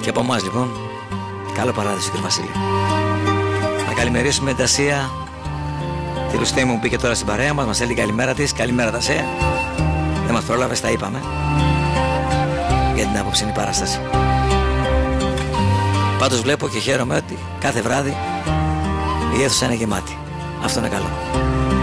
Και από εμάς λοιπόν, καλό παράδεισο κύριε Βασίλη. Να καλημερίσουμε την Τασία, τη Ρουστέμι μου μπήκε τώρα στην παρέα μας, μας έλεγε καλημέρα της. Καλημέρα Τασία. Δεν μας πρόλαβες, τα είπαμε για την απόψινή παράσταση. Πάντως βλέπω και χαίρομαι ότι κάθε βράδυ η αίθουσα είναι γεμάτη. Αυτό είναι καλό.